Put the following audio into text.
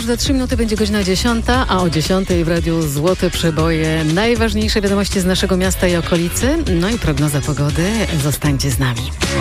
za 3 minuty będzie godzina 10, a o 10 w Radiu Złote Przeboje najważniejsze wiadomości z naszego miasta i okolicy, no i prognoza pogody. Zostańcie z nami.